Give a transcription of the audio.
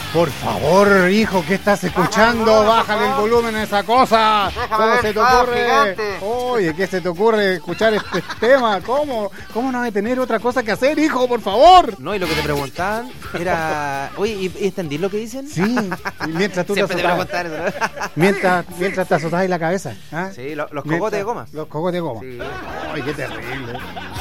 Por favor, hijo, ¿qué estás escuchando? Bájale el volumen a esa cosa. ¿Cómo se te ocurre? Oye, ¿qué se te ocurre escuchar este tema? ¿Cómo no hay tener otra cosa que hacer, hijo? Por favor. No, y lo que te preguntaban era... Oye, ¿y entendí lo que dicen? Sí, y mientras tú Siempre te te azotabas. preguntan eso, ¿no? Mientras te azotabas la cabeza. ¿Ah? Sí, los cocotes de goma. Los cocotes de goma. Sí. Ay, qué terrible.